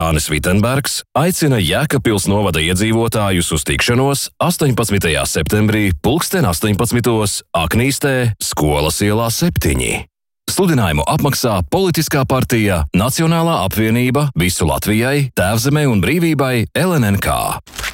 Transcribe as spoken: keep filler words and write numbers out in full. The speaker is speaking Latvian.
Jānis Vitenbergs aicina Jēkabpils novada iedzīvotājus uz tikšanos astoņpadsmitajā septembrī pulksten astoņpadsmitos Aknīstē, Skolas ielā septiņi. Sludinājumu apmaksā politiskā partija Nacionālā apvienība visu Latvijai, Tēvzemei un brīvībai L N N K.